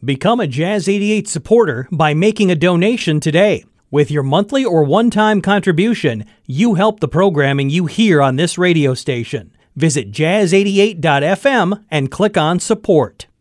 Become a Jazz 88 supporter by making a donation today. With your monthly or one-time contribution, you help the programming you hear on this radio station. Visit jazz88.fm and click on Support.